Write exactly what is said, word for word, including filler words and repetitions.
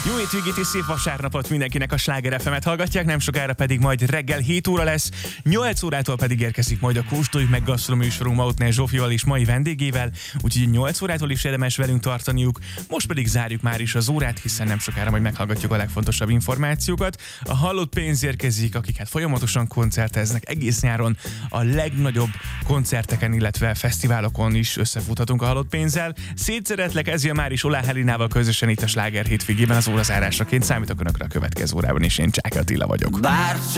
Jó hétvégét és szép vasárnapot mindenkinek, a Sláger ef emet hallgatják, nem sokára pedig majd reggel hét óra lesz, nyolc órától pedig érkezik majd a Kóstoljuk meg gasztroműsorunk Mautner Zsófival és mai vendégével, úgyhogy nyolc órától is érdemes velünk tartaniuk. Most pedig zárjuk már is az órát, hiszen nem sokára majd meghallgatjuk a legfontosabb információkat. A hallott pénz érkezik, akik hát folyamatosan koncerteznek egész nyáron, a legnagyobb koncerteken, illetve fesztiválokon is összefuthatunk a hallott pénzzel. Szétszeretlek, ez jön már is Olá Helinával közösen itt a Sláger hétvégében az órazárásaként. Számítok önökre a következő órában, és én Csáky Attila vagyok. Bár